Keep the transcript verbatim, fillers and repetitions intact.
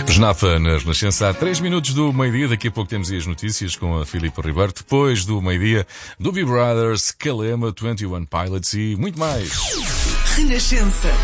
Genapa na Renascença, há três minutos do meio-dia. Daqui a pouco temos aí as notícias com a Filipe Ribeiro. Depois do meio-dia, Doobie Brothers, Kalema, vinte e um Pilots e muito mais. Renascença.